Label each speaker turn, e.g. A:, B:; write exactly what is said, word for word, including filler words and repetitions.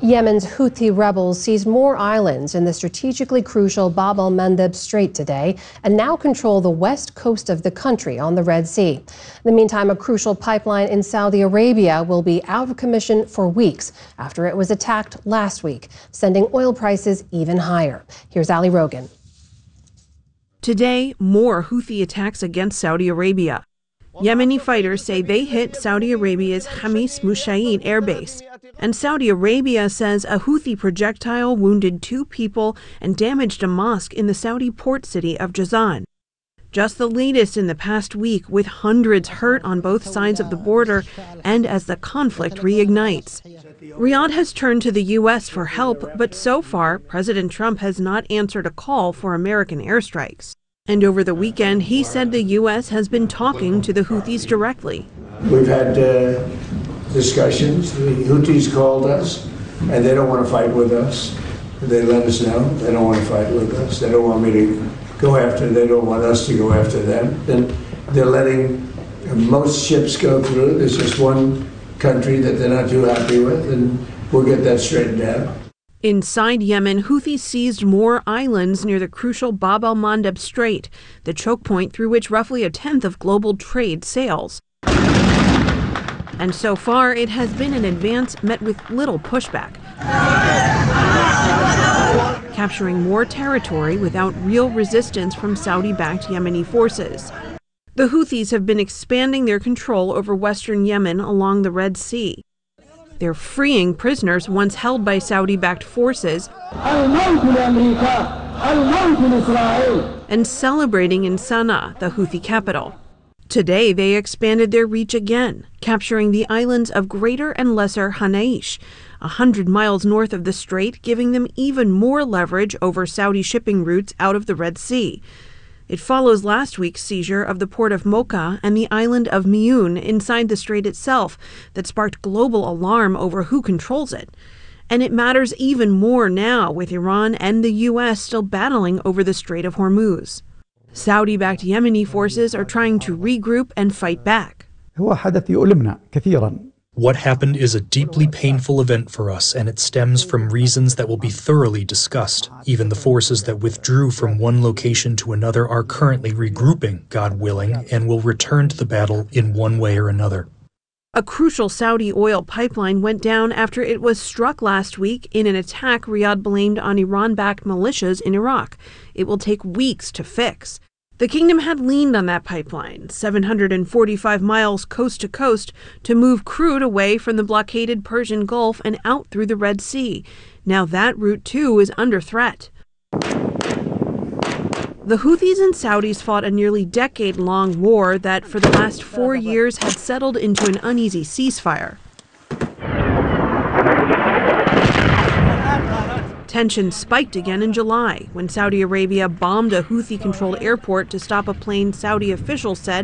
A: Yemen's Houthi rebels seized more islands in the strategically crucial Bab el-Mandeb Strait today and now control the west coast of the country on the Red Sea. In the meantime, a crucial pipeline in Saudi Arabia will be out of commission for weeks after it was attacked last week, sending oil prices even higher. Here's Ali Rogan.
B: Today, more Houthi attacks against Saudi Arabia. Yemeni fighters say they hit Saudi Arabia's Hamis Mushaid air base. And Saudi Arabia says a Houthi projectile wounded two people and damaged a mosque in the Saudi port city of Jazan. Just the latest in the past week, with hundreds hurt on both sides of the border and as the conflict reignites. Riyadh has turned to the U S for help, but so far, President Trump has not answered a call for American airstrikes. And over the weekend, he said the U S has been talking to the Houthis directly.
C: We've had uh, discussions. The Houthis called us, and they don't want to fight with us. They let us know they don't want to fight with us. They don't want me to go after, they don't want us to go after them. Then they're letting most ships go through. There's just one country that they're not too happy with, and we'll get that straightened out.
B: Inside Yemen, Houthis seized more islands near the crucial Bab el-Mandeb Strait, the choke point through which roughly a tenth of global trade sails. And so far, it has been an advance met with little pushback, capturing more territory without real resistance from Saudi-backed Yemeni forces. The Houthis have been expanding their control over western Yemen along the Red Sea. They're freeing prisoners once held by Saudi-backed forces and celebrating in Sana'a, the Houthi capital. Today, they expanded their reach again, capturing the islands of Greater and Lesser Hanaish, a hundred miles north of the strait, giving them even more leverage over Saudi shipping routes out of the Red Sea. It follows last week's seizure of the port of Mocha and the island of Miyun inside the strait itself that sparked global alarm over who controls it. And it matters even more now with Iran and the U S still battling over the Strait of Hormuz. Saudi-backed Yemeni forces are trying to regroup and fight back.
D: What happened is a deeply painful event for us, and it stems from reasons that will be thoroughly discussed. Even the forces that withdrew from one location to another are currently regrouping, God willing, and will return to the battle in one way or another.
B: A crucial Saudi oil pipeline went down after it was struck last week in an attack Riyadh blamed on Iran-backed militias in Iraq. It will take weeks to fix. The kingdom had leaned on that pipeline, seven hundred forty-five miles coast to coast, to move crude away from the blockaded Persian Gulf and out through the Red Sea. Now that route, too, is under threat. The Houthis and Saudis fought a nearly decade-long war that, for the last four years, had settled into an uneasy ceasefire. Tensions spiked again in July when Saudi Arabia bombed a Houthi-controlled airport to stop a plane Saudi officials said